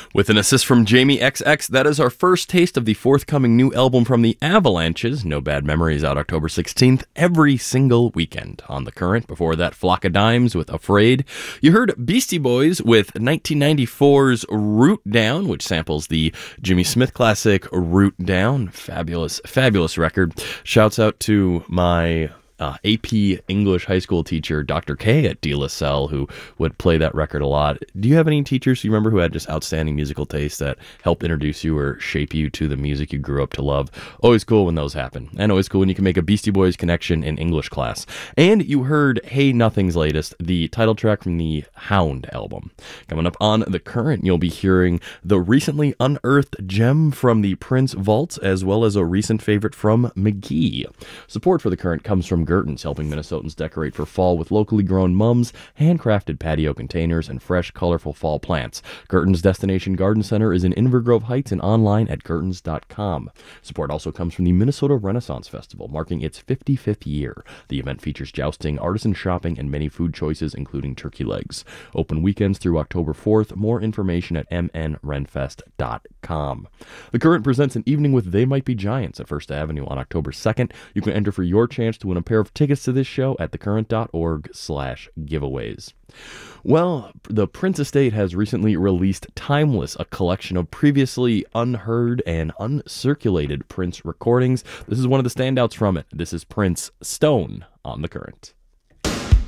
With an assist from Jamie XX, that is our first taste of the forthcoming new album from the Avalanches. No Bad Memories out October 16th, every single weekend on The Current. Before that, Flock of Dimes with Afraid. You heard Beastie Boys with 1994's Root Down, which samples the Jimmy Smith classic Root Down. Fabulous, fabulous record. Shouts out to my AP English high school teacher, Dr. K at De La Salle, who would play that record a lot. Do you have any teachers you remember who had just outstanding musical taste that helped introduce you or shape you to the music you grew up to love? Always cool when those happen. And always cool when you can make a Beastie Boys connection in English class. And you heard Hey Nothing's latest, the title track from the Hound album. Coming up on The Current, you'll be hearing the recently unearthed gem from the Prince vaults, as well as a recent favorite from McGee. Support for The Current comes from Gertens, helping Minnesotans decorate for fall with locally grown mums, handcrafted patio containers, and fresh, colorful fall plants. Gertens Destination Garden Center is in Inver Grove Heights and online at gertens.com. Support also comes from the Minnesota Renaissance Festival, marking its 55th year. The event features jousting, artisan shopping, and many food choices, including turkey legs. Open weekends through October 4th. More information at mnrenfest.com. The Current presents an evening with They Might Be Giants at First Avenue on October 2nd. You can enter for your chance to win a pair of tickets to this show at thecurrent.org/giveaways. Well, the Prince Estate has recently released Timeless, a collection of previously unheard and uncirculated Prince recordings. This is one of the standouts from it. This is Prince Stone on The Current.